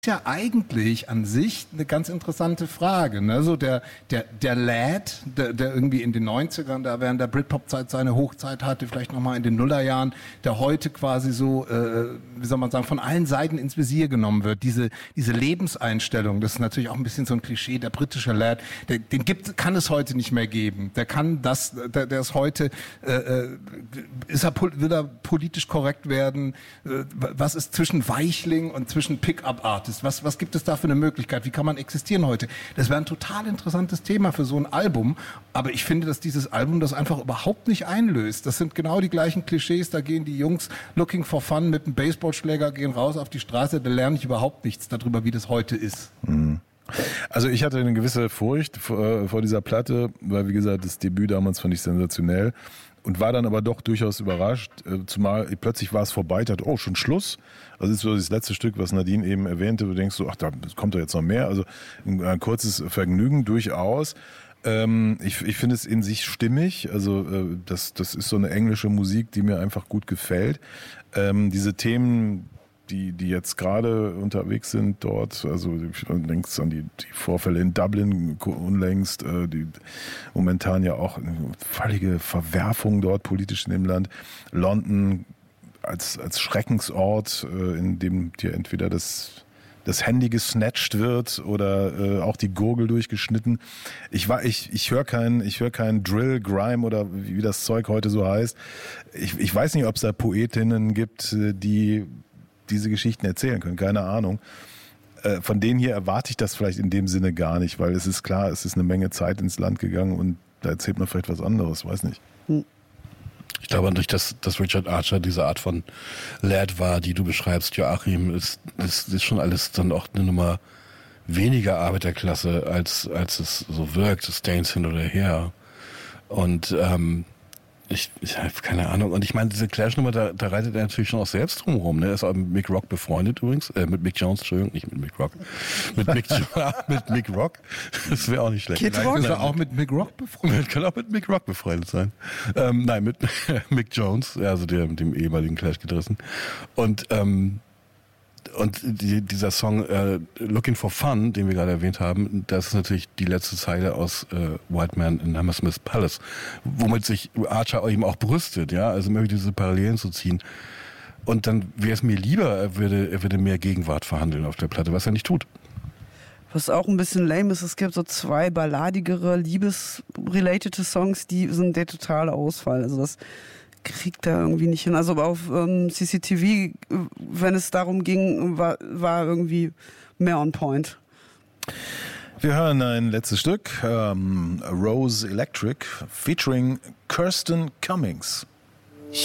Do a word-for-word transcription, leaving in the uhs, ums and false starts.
ja eigentlich an sich eine ganz interessante Frage. Ne? So der, der, der Lad, der, der irgendwie in den neunzigern, da während der Britpop-Zeit seine Hochzeit hatte, vielleicht nochmal in den Nullerjahren, der heute quasi so, äh, wie soll man sagen, von allen Seiten ins Visier genommen wird. Diese, diese Lebenseinstellung, das ist natürlich auch ein bisschen so ein Klischee, der britische Lad, der, den gibt, kann es heute nicht mehr geben. Der kann das, der, der ist heute, äh, ist er, will er politisch korrekt werden? Äh, was ist zwischen Weichling und zwischen Pick-up-Artist? Was, was gibt es da für eine Möglichkeit? Wie kann man existieren heute? Das wäre ein total interessantes Thema für so ein Album. Aber ich finde, dass dieses Album das einfach überhaupt nicht einlöst. Das sind genau die gleichen Klischees. Da gehen die Jungs looking for fun mit einem Baseballschläger, gehen raus auf die Straße. Da lerne ich überhaupt nichts darüber, wie das heute ist. Mhm. Also ich hatte eine gewisse Furcht vor, vor dieser Platte, weil wie gesagt, das Debüt damals fand ich sensationell. Und war dann aber doch durchaus überrascht, zumal plötzlich war es vorbei, dachte, oh, schon Schluss. Also das ist so das letzte Stück, was Nadine eben erwähnte, du denkst so, ach, da kommt doch jetzt noch mehr. Also ein, ein kurzes Vergnügen durchaus. Ähm, ich ich finde es in sich stimmig, also äh, das, das ist so eine englische Musik, die mir einfach gut gefällt. Ähm, diese Themen, die, die jetzt gerade unterwegs sind dort, also du denkst an die, die Vorfälle in Dublin unlängst, äh, die momentan ja auch eine völlige Verwerfung dort politisch in dem Land. London als, als Schreckensort, äh, in dem dir entweder das, das Handy gesnatcht wird oder äh, auch die Gurgel durchgeschnitten. Ich war, ich, ich höre keinen, ich höre keinen Drill, Grime oder wie, wie das Zeug heute so heißt. Ich, ich weiß nicht, ob es da Poetinnen gibt, die diese Geschichten erzählen können, keine Ahnung. Äh, von denen hier erwarte ich das vielleicht in dem Sinne gar nicht, weil es ist klar, es ist eine Menge Zeit ins Land gegangen und da erzählt man vielleicht was anderes, weiß nicht. Ich glaube nicht, dass, dass Richard Archer diese Art von Lad war, die du beschreibst, Joachim, ist, ist, ist schon alles dann auch eine Nummer weniger Arbeiterklasse, als, als es so wirkt, Stains hin oder her. Und ähm, Ich, ich habe keine Ahnung. Und ich meine, diese Clash-Nummer, da, da reitet er natürlich schon auch selbst drum ne? Er ist auch mit Mick Rock befreundet übrigens. Äh, mit Mick Jones, Entschuldigung, nicht mit Mick Rock. Mit Mick, mit Mick Rock. Das wäre auch nicht schlecht. Kid Rock? Ist er auch mit Mick Rock befreundet? Kann auch mit Mick Rock befreundet sein. Ähm, nein, mit Mick Jones, also der mit dem ehemaligen Clash-Gitarristen. Und ähm, Und die, dieser Song äh, Looking for Fun, den wir gerade erwähnt haben, das ist natürlich die letzte Zeile aus äh, White Man in Hammersmith Palace, womit sich Archer eben auch brüstet, ja, also möchte diese Parallelen zu ziehen. Und dann wäre es mir lieber, er würde, er würde mehr Gegenwart verhandeln auf der Platte, was er nicht tut. Was auch ein bisschen lame ist, es gibt so zwei balladigere, liebesrelatete Songs, die sind der totale Ausfall. Also das kriegt er irgendwie nicht hin. Also auf ähm, C C T V, wenn es darum ging, war, war irgendwie mehr on point. Wir hören ein letztes Stück, ähm, Rose Electric, featuring Kirsten Cummings.